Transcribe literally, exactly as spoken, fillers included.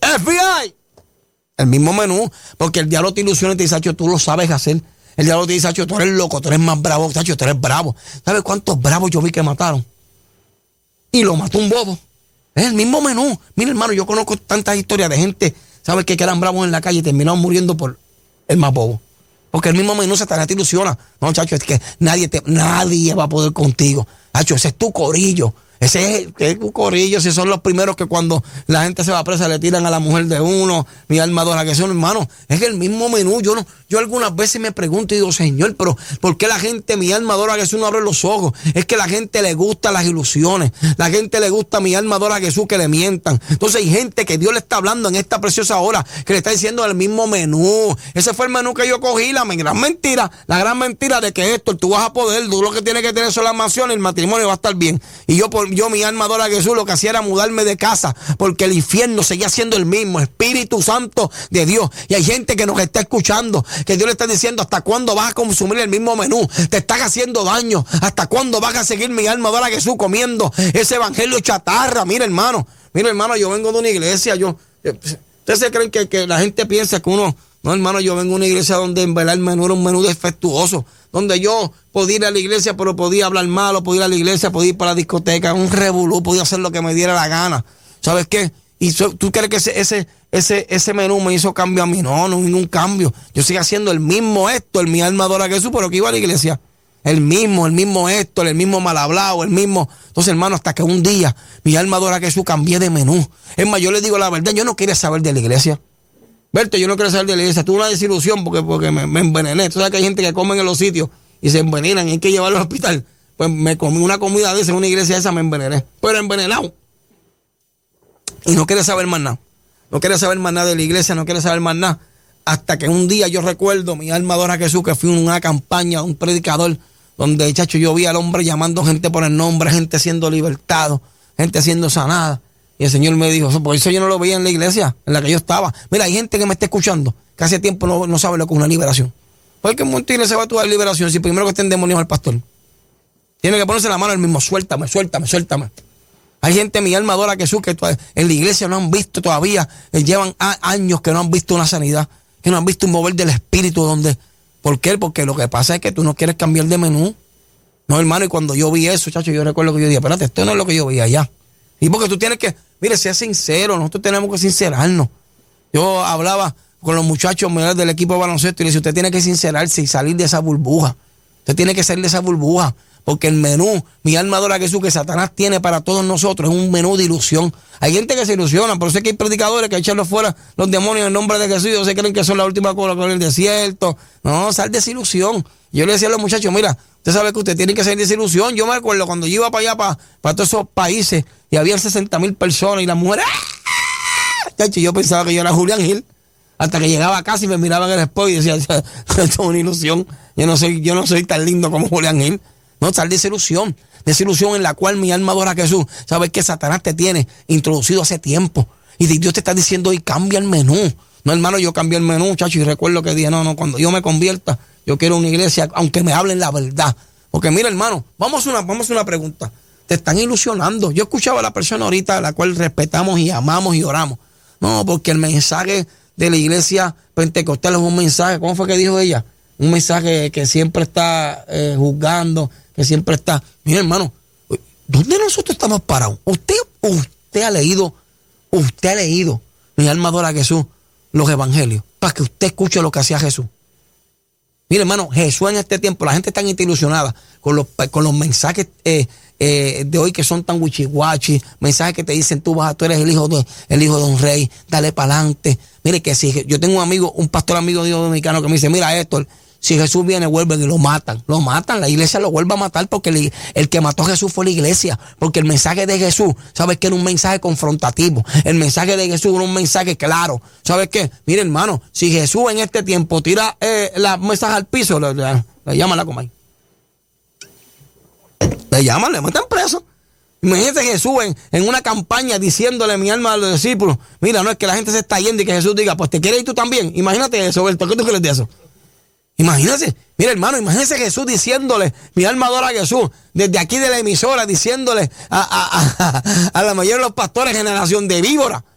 F B I. El mismo menú, porque el diablo te ilusiona y te dice, Sacho, tú lo sabes hacer. El diablo te dice, Sacho, tú eres loco, tú eres más bravo, Sacho, tú eres bravo. ¿Sabes cuántos bravos yo vi que mataron? Y lo mató un bobo. Es el mismo menú. Mira, hermano, yo conozco tantas historias de gente, ¿sabes? Que eran bravos en la calle y terminaron muriendo por el más bobo. Porque el mismo menú Satanás te ilusiona. No, chacho, es que nadie te, nadie va a poder contigo. Chacho, ese es tu corillo. Ese es tu corillo. Si son los primeros que cuando la gente se va presa le tiran a la mujer de uno, mi alma adora que son, hermano. Es el mismo menú. Yo no, yo algunas veces me pregunto y digo, Señor, pero ¿por qué la gente, mi alma adora que Jesús, no abre los ojos? Es que la gente le gusta las ilusiones. La gente le gusta, mi alma adora a Jesús, que le mientan. Entonces hay gente que Dios le está hablando en esta preciosa hora, que le está diciendo el mismo menú. Ese fue el menú que yo cogí, la gran mentira, la gran mentira de que esto, tú vas a poder, tú lo que tienes que tener son las mansiones, el matrimonio va a estar bien. Y yo, por, yo mi alma adora a Jesús, lo que hacía era mudarme de casa, porque el infierno seguía siendo el mismo, Espíritu Santo de Dios. Y hay gente que nos está escuchando, que Dios le está diciendo, ¿hasta cuándo vas a consumir el mismo menú? Te están haciendo daño. ¿Hasta cuándo vas a seguir, mi alma adora a Jesús, comiendo ese evangelio chatarra? Mira, hermano, mira, hermano, yo vengo de una iglesia, yo, ¿ustedes se creen que, que la gente piensa que uno, no, hermano, yo vengo de una iglesia donde en verdad el menú era un menú defectuoso, donde yo podía ir a la iglesia, pero podía hablar malo, podía ir a la iglesia, podía ir para la discoteca, un revolú, podía hacer lo que me diera la gana. ¿Sabes qué? ¿Y tú crees que ese, ese, ese, ese menú me hizo cambio a mí? No, no, ningún cambio. Yo sigo haciendo el mismo esto, el mi alma adora a Jesús, pero que iba a la iglesia. El mismo, el mismo esto, el mismo mal hablado, el mismo. Entonces, hermano, hasta que un día mi alma adora a Jesús, cambié de menú. Es más, yo le digo la verdad, yo no quería saber de la iglesia. Verte, yo no quiero saber de la iglesia. Tuve una desilusión porque, porque me, me envenené. Tú sabes que hay gente que come en los sitios y se envenenan y hay que llevarlo al hospital. Pues me comí una comida de esa en una iglesia esa, me envenené. Pero envenenado. Y no quería saber más nada. No quería saber más nada de la iglesia, no quería saber más nada. Hasta que un día yo recuerdo, mi alma adora a Jesús, que fui en una campaña, un predicador, donde, chacho, yo vi al hombre llamando gente por el nombre, gente siendo libertado, gente siendo sanada. Y el Señor me dijo, por eso yo no lo veía en la iglesia en la que yo estaba. Mira, hay gente que me está escuchando, que hace tiempo no, no sabe lo que es una liberación. ¿Por qué en Montines se va a dar liberación si primero que está endemoniado el pastor? Tiene que ponerse la mano el mismo, suéltame, suéltame, suéltame. Hay gente, mi alma adora a Jesús, que en la iglesia no han visto todavía, llevan años que no han visto una sanidad, que no han visto un mover del espíritu donde... ¿Por qué? Porque lo que pasa es que tú no quieres cambiar de menú. No, hermano, y cuando yo vi eso, chacho, yo recuerdo que yo dije, espérate, esto no es lo que yo vi allá. Y porque tú tienes que, mire, sea sincero, nosotros tenemos que sincerarnos. Yo hablaba con los muchachos del equipo de baloncesto y le decía, usted tiene que sincerarse y salir de esa burbuja. Usted tiene que salir de esa burbuja. Porque el menú, mi alma adora a Jesús, que Satanás tiene para todos nosotros, es un menú de ilusión. Hay gente que se ilusiona, por eso es que hay predicadores que echan fuera los demonios en nombre de Jesús y se creen que son la última cosa con el desierto. No, sal de esa ilusión. Yo le decía a los muchachos, mira, usted sabe que usted tiene que salir de esa ilusión. Yo me acuerdo cuando yo iba para allá, para, para todos esos países, y había sesenta mil personas y las mujeres, ¡ah! Yo pensaba que yo era Julián Gil. Hasta que llegaba a casa y me miraba en el espejo y decía, esto es una ilusión. Yo no soy, yo no soy tan lindo como Julián Gil. No, sal de esa ilusión, de esa ilusión en la cual mi alma adora a Jesús. Sabes que Satanás te tiene introducido hace tiempo. Y Dios te está diciendo hoy, cambia el menú. No, hermano, yo cambié el menú, muchacho, y recuerdo que dije, no, no, cuando yo me convierta, yo quiero una iglesia, aunque me hablen la verdad. Porque mira, hermano, vamos a una, vamos a una pregunta. Te están ilusionando. Yo escuchaba a la persona ahorita a la cual respetamos y amamos y oramos. No, porque el mensaje de la iglesia pentecostal es un mensaje, ¿cómo fue que dijo ella? Un mensaje que siempre está eh, juzgando, que siempre está... Mira, hermano, ¿dónde nosotros estamos parados? Usted, usted ha leído, usted ha leído, mi alma adora a Jesús, los evangelios, para que usted escuche lo que hacía Jesús. Mira, hermano, Jesús en este tiempo, la gente está tan ilusionada con los, con los mensajes eh, eh, de hoy que son tan wichihuachi, mensajes que te dicen, tú vas, tú eres el hijo de, el hijo de un rey, dale para adelante. Mire que si yo tengo un amigo, un pastor amigo Dios dominicano que me dice, mira esto, si Jesús viene, vuelven y lo matan. Lo matan, la iglesia lo vuelve a matar porque el, el que mató a Jesús fue la iglesia. Porque el mensaje de Jesús, ¿sabes qué? Era un mensaje confrontativo. El mensaje de Jesús era un mensaje claro. ¿Sabes qué? Mire, hermano, si Jesús en este tiempo tira eh, la mensaje al piso, le, le, le llaman la coma ahí. Le llaman, le meten preso. Imagínate Jesús en, en una campaña diciéndole mi alma a los discípulos, mira, no es que la gente se está yendo y que Jesús diga, pues te quieres ir tú también. Imagínate eso, ¿por qué tú crees de eso? Imagínense, mira hermano, imagínense Jesús diciéndole, mi alma adora a Jesús, desde aquí de la emisora, diciéndole a, a, a, a la mayoría de los pastores, generación de víbora,